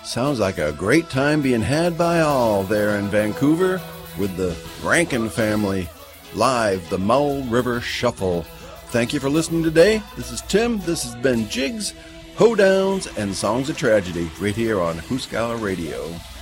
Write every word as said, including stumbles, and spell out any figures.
Sounds like a great time being had by all there in Vancouver with the Rankin family. Live, the Mull River Shuffle. Thank you for listening today. This is Tim. This has been Jigs, Hoedowns, and Songs of Tragedy right here on Hoosgower Radio.